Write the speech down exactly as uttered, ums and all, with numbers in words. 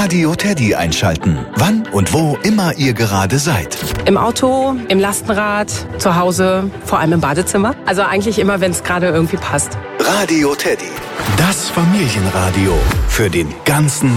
Radio Teddy einschalten. Wann und wo immer ihr gerade seid. Im Auto, im Lastenrad, zu Hause, vor allem im Badezimmer. Also eigentlich immer, wenn es gerade irgendwie passt. Radio Teddy. Das Familienradio für den ganzen